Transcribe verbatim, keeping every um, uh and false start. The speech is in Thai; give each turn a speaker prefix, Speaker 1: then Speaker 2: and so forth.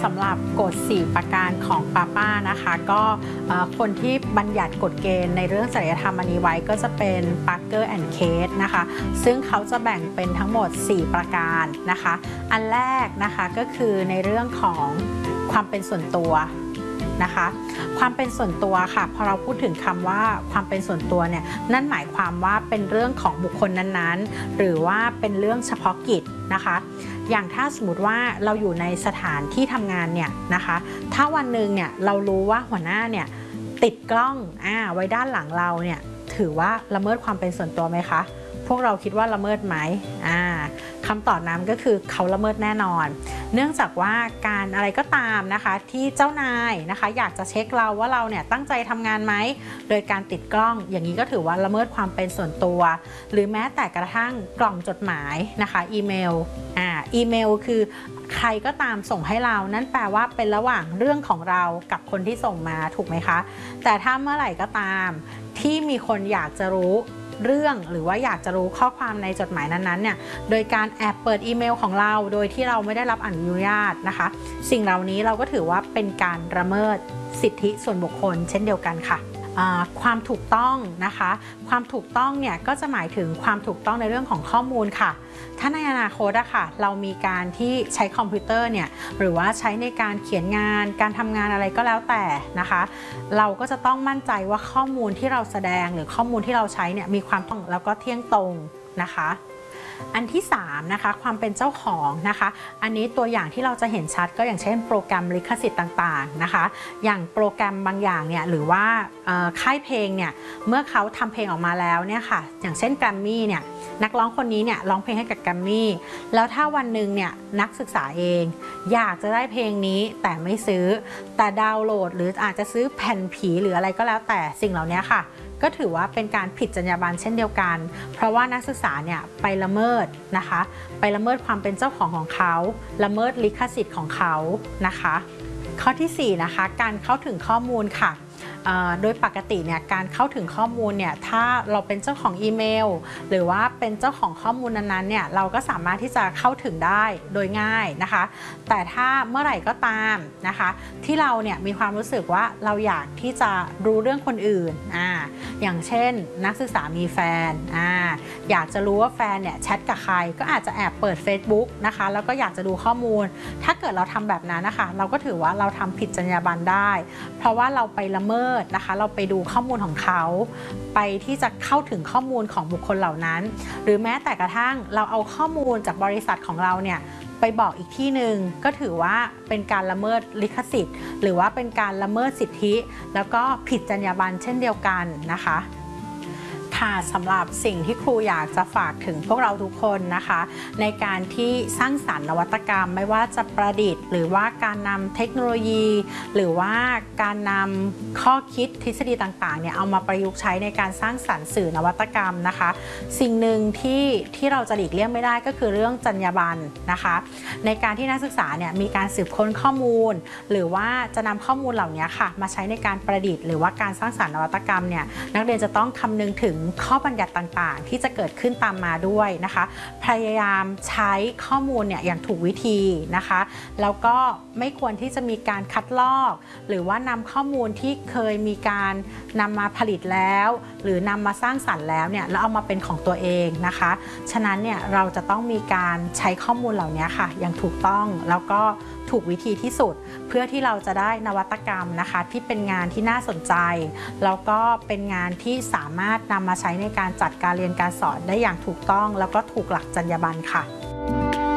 Speaker 1: สำหรับกฎสี่ประการของป้าป้านะคะก็คนที่บัญญัติกฎเกณฑ์ในเรื่องจริยธรรมอันนี้ไว้ก็จะเป็น Parker and Case นะคะซึ่งเขาจะแบ่งเป็นทั้งหมดสี่ประการนะคะอันแรกนะคะก็คือในเรื่องของความเป็นส่วนตัวนะคะความเป็นส่วนตัวค่ะพอเราพูดถึงคำว่าความเป็นส่วนตัวเนี่ยนั่นหมายความว่าเป็นเรื่องของบุคคลนั้นๆหรือว่าเป็นเรื่องเฉพาะกิจนะคะอย่างถ้าสมมติว่าเราอยู่ในสถานที่ทำงานเนี่ยนะคะถ้าวันหนึ่งเนี่ยเรารู้ว่าหัวหน้าเนี่ยติดกล้องอ่าไว้ด้านหลังเราเนี่ยถือว่าละเมิดความเป็นส่วนตัวไหมคะพวกเราคิดว่าละเมิดไหมอ่าคำตอบนั้นก็คือเขาละเมิดแน่นอนเนื่องจากว่าการอะไรก็ตามนะคะที่เจ้านายนะคะอยากจะเช็คเราว่าเราเนี่ยตั้งใจทำงานไหมโดยการติดกล้องอย่างนี้ก็ถือว่าละเมิดความเป็นส่วนตัวหรือแม้แต่กระทั่งกล่องจดหมายนะคะอีเมลอ่าอีเมลคือใครก็ตามส่งให้เรานั่นแปลว่าเป็นระหว่างเรื่องของเรากับคนที่ส่งมาถูกไหมคะแต่ถ้าเมื่อไหร่ก็ตามที่มีคนอยากจะรู้เรื่องหรือว่าอยากจะรู้ข้อความในจดหมายนั้นๆเนี่ยโดยการแอบเปิดอีเมลของเราโดยที่เราไม่ได้รับอนุญาตนะคะสิ่งเหล่านี้เราก็ถือว่าเป็นการละเมิดสิทธิส่วนบุคคลเช่นเดียวกันค่ะความถูกต้องนะคะความถูกต้องเนี่ยก็จะหมายถึงความถูกต้องในเรื่องของข้อมูลค่ะถ้าในอนาคตอะค่ะเรามีการที่ใช้คอมพิวเตอร์เนี่ยหรือว่าใช้ในการเขียนงานการทำงานอะไรก็แล้วแต่นะคะเราก็จะต้องมั่นใจว่าข้อมูลที่เราแสดงหรือข้อมูลที่เราใช้เนี่ยมีความต้องแล้วก็เที่ยงตรงนะคะอันที่สามนะคะความเป็นเจ้าของนะคะอันนี้ตัวอย่างที่เราจะเห็นชัดก็อย่างเช่นโปรแกรมลิขสิทธิ์ต่างๆนะคะอย่างโปรแกรมบางอย่างเนี่ยหรือว่าค่ายเพลงเนี่ยเมื่อเขาทำเพลงออกมาแล้วเนี่ยค่ะอย่างเช่นแกรมมี่เนี่ยนักร้องคนนี้เนี่ยร้องเพลงให้กับแกรมมี่แล้วถ้าวันหนึ่งเนี่ยนักศึกษาเองอยากจะได้เพลงนี้แต่ไม่ซื้อแต่ดาวน์โหลดหรืออาจจะซื้อแผ่นผีหรืออะไรก็แล้วแต่สิ่งเหล่านี้ค่ะก็ถือว่าเป็นการผิดจรรยาบรรณเช่นเดียวกันเพราะว่านักศึกษาเนี่ยไปละเมิดนะคะไปละเมิดความเป็นเจ้าของของเขาละเมิดลิขสิทธิ์ของเขานะคะข้อที่สี่นะคะการเข้าถึงข้อมูลค่ะโดยปกติเนี่ยการเข้าถึงข้อมูลเนี่ยถ้าเราเป็นเจ้าของอีเมลหรือว่าเป็นเจ้าของข้อมูลนั้นๆเนี่ยเราก็สามารถที่จะเข้าถึงได้โดยง่ายนะคะแต่ถ้าเมื่อไหร่ก็ตามนะคะที่เราเนี่ยมีความรู้สึกว่าเราอยากที่จะรู้เรื่องคนอื่นอ่าอย่างเช่นนักศึกษามีแฟนอ่าอยากจะรู้ว่าแฟนเนี่ยแชทกับใครก็อาจจะแอบเปิด Facebook นะคะแล้วก็อยากจะดูข้อมูลถ้าเกิดเราทำแบบนั้นนะคะเราก็ถือว่าเราทำผิดจรรยาบรรณได้เพราะว่าเราไปละเมิดนะคะเราไปดูข้อมูลของเขาไปที่จะเข้าถึงข้อมูลของบุคคลเหล่านั้นหรือแม้แต่กระทั่งเราเอาข้อมูลจากบริษัทของเราเนี่ยไปบอกอีกที่หนึ่งก็ถือว่าเป็นการละเมิดลิขสิทธิ์หรือว่าเป็นการละเมิดสิทธิแล้วก็ผิดจรรยาบรรณเช่นเดียวกันนะคะค่ะสำหรับสิ่งที่ครูอยากจะฝากถึงพวกเราทุกคนนะคะในการที่สร้างสรรค์นวัตกรรมไม่ว่าจะประดิษฐ์หรือว่าการนำเทคโนโลยีหรือว่าการนำข้อคิดทฤษฎีต่างๆเนี่ยเอามาประยุกต์ใช้ในการสร้างสรรค์สื่อนวัตกรรมนะคะสิ่งหนึ่งที่ที่เราจะหลีกเลี่ยงไม่ได้ก็คือเรื่องจรรยาบรรณนะคะในการที่นักศึกษาเนี่ยมีการสืบค้นข้อมูลหรือว่าจะนำข้อมูลเหล่านี้ค่ะมาใช้ในการประดิษฐ์หรือว่าการสร้างสรรค์นวัตกรรมเนี่ยนักเรียนจะต้องคำนึงถึงข้อบัญญัติต่างๆที่จะเกิดขึ้นตามมาด้วยนะคะพยายามใช้ข้อมูลเนี่ยอย่างถูกวิธีนะคะแล้วก็ไม่ควรที่จะมีการคัดลอกหรือว่านำข้อมูลที่เคยมีการนำมาผลิตแล้วหรือนำมาสร้างสรรค์แล้วเนี่ยแล้วเอามาเป็นของตัวเองนะคะฉะนั้นเนี่ยเราจะต้องมีการใช้ข้อมูลเหล่านี้ค่ะอย่างถูกต้องแล้วก็ถูกวิธีที่สุดเพื่อที่เราจะได้นวัตกรรมนะคะที่เป็นงานที่น่าสนใจแล้วก็เป็นงานที่สามารถนำมาใช้ในการจัดการเรียนการสอนได้อย่างถูกต้องแล้วก็ถูกหลักจรรยาบรรณค่ะ